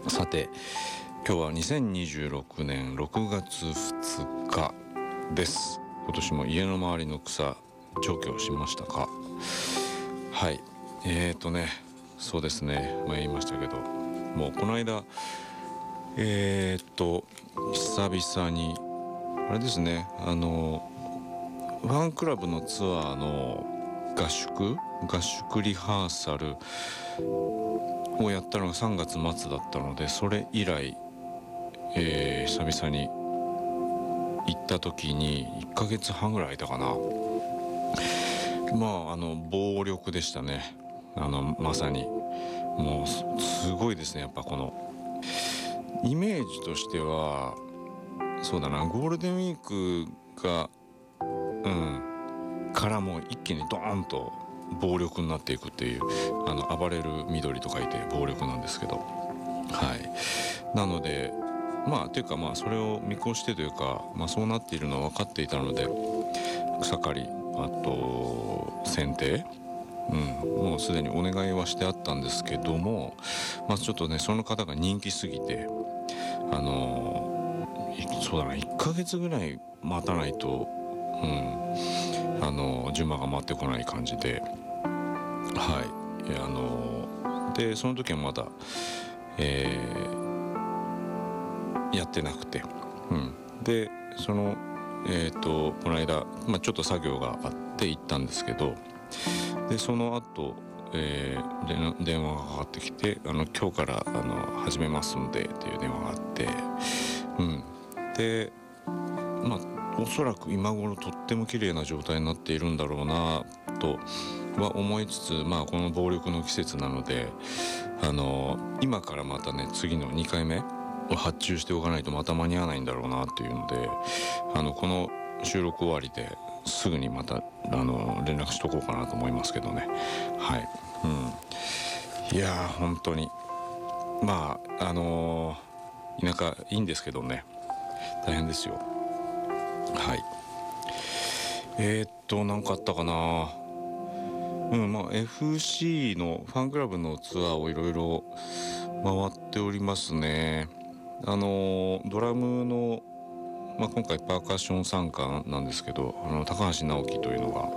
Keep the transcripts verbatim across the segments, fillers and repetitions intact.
さて今日はにせんにじゅうろくねんろくがつふつかです。今年も家の周りの草除去しましたか？はい、えーとねそうですね、前言いましたけど、もうこの間えーと久々にあれですね、あのファンクラブのツアーの合宿合宿リハーサルをやったのがさんがつ末だったので、それ以来、えー、久々に行った時にいっかげつはんぐらい空いたかな。まああの暴力でしたね。あのまさにもうすごいですね。やっぱこのイメージとしてはそうだな、ゴールデンウィークがうんからもう一気にドーンと暴力になっていくっていう、あの暴れる緑と書いて暴力なんですけど、はいなのでまあというかまあそれを見越してというか、まあそうなっているのは分かっていたので、草刈りあと剪定、うん、もうすでにお願いはしてあったんですけども、まあちょっとねその方が人気すぎてあのー、そうだな、いっかげつぐらい待たないと、うん、あのー、順番が回ってこない感じで、はい、あのー、でその時はまだ、えー、やってなくて、うん、でそのえーとこの間、まあ、ちょっと作業があって行ったんですけど、でその後、えー、電話がかかってきて、あの今日からあの始めますんでっていう電話があって、うん、でまあおそらく今頃とっても綺麗な状態になっているんだろうなとは思いつつ、まあこの暴力の季節なので、あの今からまたね次のにかいめを発注しておかないとまた間に合わないんだろうなっていうので、あのこの収録終わりですぐにまたあの連絡しとこうかなと思いますけどね。はい、うん、いやー本当にまああのー、田舎いいんですけどね、大変ですよ。はいえー、っと何かあったかな。うんまあ エフシー のファンクラブのツアーをいろいろ回っておりますね。あのドラムの、まあ、今回パーカッション参加なんですけど、あの高橋直樹というのが、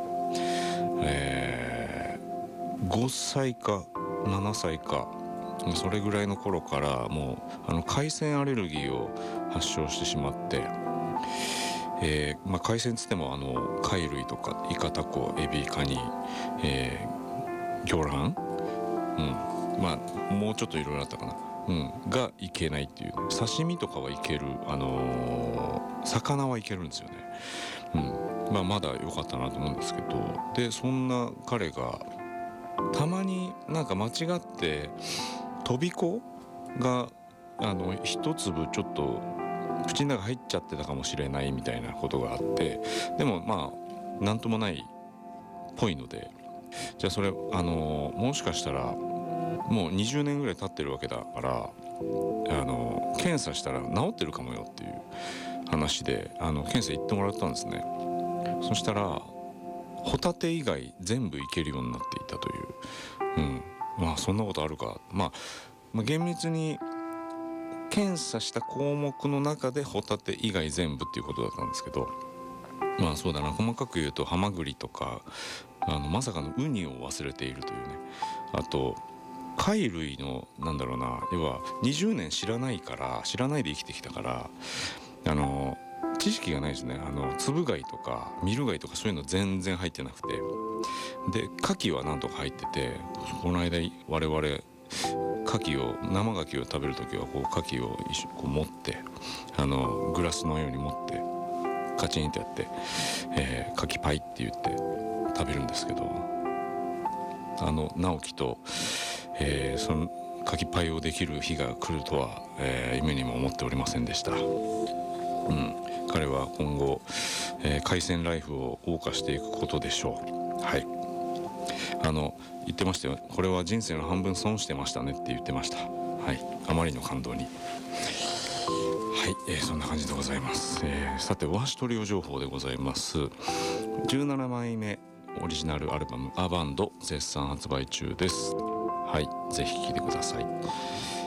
えー、ごさいかななさいかそれぐらいの頃からもうあの海鮮アレルギーを発症してしまって、えーまあ、海鮮つってもあの貝類とかイカタコエビカニ、えー、魚卵、うん、まあもうちょっといろいろあったかな、うん、がいけないっていう、刺身とかはいける、あのー、魚はいけるんですよね、うんまあ、まだ良かったなと思うんですけど、でそんな彼がたまになんか間違ってとびこがあの一粒ちょっと口の中入っちゃってたかもしれないみたいなことがあって、でもまあなんともないっぽいので、じゃあそれあのもしかしたらもうにじゅうねんぐらい経ってるわけだから、あの検査したら治ってるかもよっていう話で、あの検査行ってもらったんですね。そしたらホタテ以外全部いけるようになっていたという、うん、まあそんなことあるか、まあ、まあ厳密に検査した項目の中でホタテ以外全部っていうことだったんですけど、まあそうだな、細かく言うとハマグリとかあのまさかのウニを忘れているというね、あと貝類のなんだろうな、要はにじゅうねん知らないから知らないで生きてきたからあの知識がないですね。あのつぶ貝とかミル貝とかそういうの全然入ってなくて、で牡蠣はなんとか入ってて、この間我々牡蠣を生牡蠣を食べるときはこう牡蠣を一緒こう持ってあのグラスのように持ってカチンってやって、えー、牡蠣パイって言って食べるんですけど、あの直樹と、えー、その牡蠣パイをできる日が来るとは、えー、夢にも思っておりませんでした。うん、彼は今後、えー、海鮮ライフを謳歌していくことでしょう。はい、あの言ってましたよ、これは人生の半分損してましたねって言ってました。はい、あまりの感動に、はい、えー、そんな感じでございます。えー、さてお箸トリオ情報でございます。じゅうななまいめオリジナルアルバムアバンド絶賛発売中です。はい、ぜひ聴いてください。